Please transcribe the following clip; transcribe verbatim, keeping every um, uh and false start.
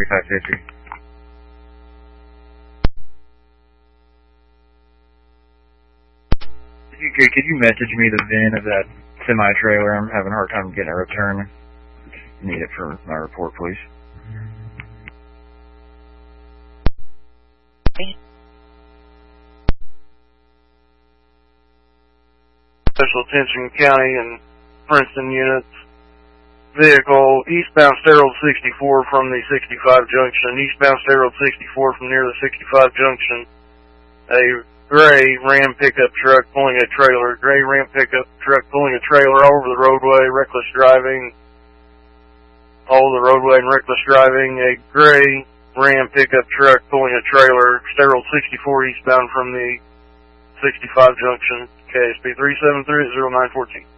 thirty-five fifty. Could, could you message me the V I N of that semi-trailer? I'm having a hard time getting a return. Need it for my report, please. Special Attention County and Princeton units. Vehicle eastbound State Road sixty-four from the sixty-five junction. Eastbound State Road sixty-four from near the sixty-five junction. A gray Ram pickup truck pulling a trailer. Gray Ram pickup truck pulling a trailer over the roadway. Reckless driving. All the roadway and reckless driving. A gray Ram pickup truck pulling a trailer. State Road sixty-four eastbound from the sixty-five junction. K S P three seven three zero nine one four.